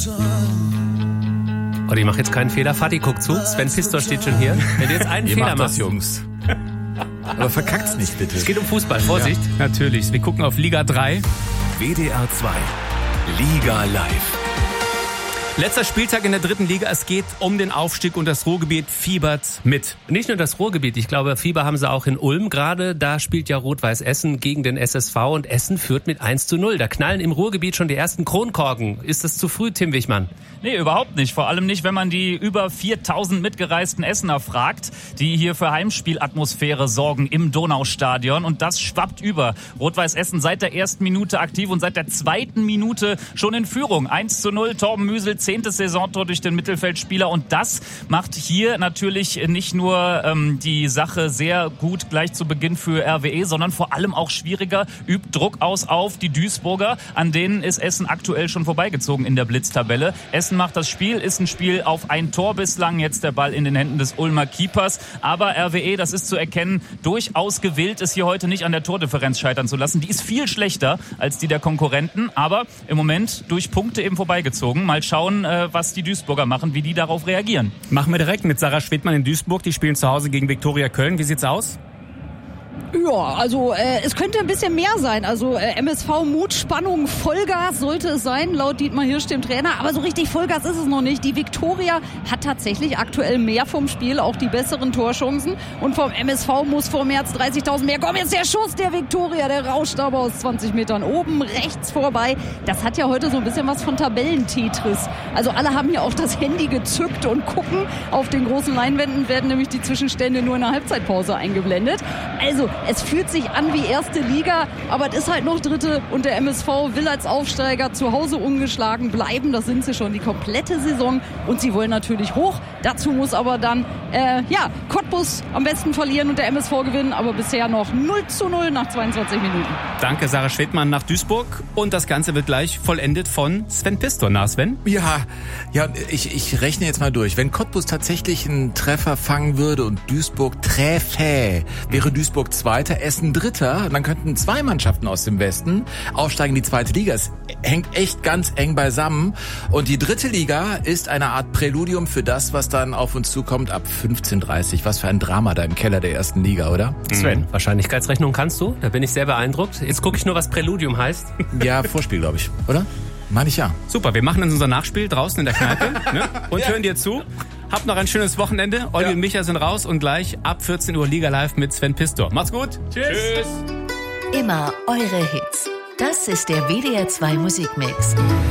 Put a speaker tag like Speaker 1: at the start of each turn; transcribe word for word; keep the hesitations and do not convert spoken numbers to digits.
Speaker 1: Oh, ich mache jetzt keinen Fehler. Fatih, guck zu. Sven Pistor steht schon hier. Wenn du jetzt einen
Speaker 2: Ihr
Speaker 1: Fehler
Speaker 2: macht
Speaker 1: machst.
Speaker 2: das, Jungs. Aber verkackt's nicht, bitte.
Speaker 1: Es geht um Fußball. Vorsicht.
Speaker 3: Ja, natürlich. Wir gucken auf Liga drei.
Speaker 4: W D R zwei. Liga live.
Speaker 3: Letzter Spieltag in der dritten Liga. Es geht um den Aufstieg und das Ruhrgebiet fiebert mit.
Speaker 1: Nicht nur das Ruhrgebiet. Ich glaube, Fieber haben sie auch in Ulm gerade. Da spielt ja Rot-Weiß Essen gegen den S S V und Essen führt mit eins zu null. Da knallen im Ruhrgebiet schon die ersten Kronkorken. Ist das zu früh, Tim Wichmann?
Speaker 5: Nee, überhaupt nicht. Vor allem nicht, wenn man die über viertausend mitgereisten Essener fragt, die hier für Heimspielatmosphäre sorgen im Donaustadion. Und das schwappt über. Rot-Weiß Essen seit der ersten Minute aktiv und seit der zweiten Minute schon in Führung. eins zu null, Torben Müsel, zehntes Saisontor durch den Mittelfeldspieler. Und das macht hier natürlich nicht nur ähm, die Sache sehr gut gleich zu Beginn für R W E, sondern vor allem auch schwieriger, übt Druck aus auf die Duisburger. An denen ist Essen aktuell schon vorbeigezogen in der Blitztabelle. Essen macht das Spiel, ist ein Spiel auf ein Tor bislang. Jetzt der Ball in den Händen des Ulmer Keepers. Aber R W E, das ist zu erkennen, durchaus gewillt, es hier heute nicht an der Tordifferenz scheitern zu lassen. Die ist viel schlechter als die der Konkurrenten. Aber im Moment durch Punkte eben vorbeigezogen. Mal schauen, was die Duisburger machen, wie die darauf reagieren.
Speaker 3: Machen wir direkt mit Sarah Schwedmann in Duisburg. Die spielen zu Hause gegen Viktoria Köln. Wie sieht's aus?
Speaker 6: Ja, also äh, es könnte ein bisschen mehr sein. Also äh, M S V, Mut, Spannung, Vollgas sollte es sein, laut Dietmar Hirsch, dem Trainer. Aber so richtig Vollgas ist es noch nicht. Die Viktoria hat tatsächlich aktuell mehr vom Spiel, auch die besseren Torchancen. Und vom M S V muss vor März dreißigtausend mehr kommen. Jetzt der Schuss der Viktoria, der rauscht aber aus zwanzig Metern oben rechts vorbei. Das hat ja heute so ein bisschen was von Tabellentetris. Also alle haben hier auch das Handy gezückt und gucken. Auf den großen Leinwänden werden nämlich die Zwischenstände nur in der Halbzeitpause eingeblendet. Also es fühlt sich an wie erste Liga, aber es ist halt noch dritte und der M S V will als Aufsteiger zu Hause ungeschlagen bleiben. Das sind sie schon die komplette Saison und sie wollen natürlich hoch. Dazu muss aber dann äh, ja, Cottbus am besten verlieren und der M S V gewinnen, aber bisher noch null zu null nach zweiundzwanzig Minuten.
Speaker 3: Danke, Sarah Schwedmann nach Duisburg. Und das Ganze wird gleich vollendet von Sven Pistor. Na, Sven?
Speaker 2: Ja, ja, ich, ich rechne jetzt mal durch. Wenn Cottbus tatsächlich einen Treffer fangen würde und Duisburg träfe, wäre Duisburg Zweiter, Essen Dritter. Dann könnten zwei Mannschaften aus dem Westen aufsteigen in die zweite Liga. Es hängt echt ganz eng beisammen. Und die dritte Liga ist eine Art Präludium für das, was dann auf uns zukommt ab fünfzehn Uhr dreißig. Was für ein Drama da im Keller der ersten Liga, oder?
Speaker 1: Sven, mhm. Wahrscheinlichkeitsrechnung kannst du? Da bin ich sehr beeindruckt. Jetzt gucke ich nur, was Präludium heißt.
Speaker 2: Ja, Vorspiel, glaube ich, oder? Meine ich ja.
Speaker 3: Super, wir machen dann unser Nachspiel draußen in der Kneipe ne? und ja. hören dir zu. Habt noch ein schönes Wochenende. Olli ja. und Micha sind raus und gleich ab vierzehn Uhr Liga Live mit Sven Pistor. Macht's gut.
Speaker 1: Tschüss. Tschüss.
Speaker 7: Immer eure Hits. Das ist der W D R zwei Musikmix.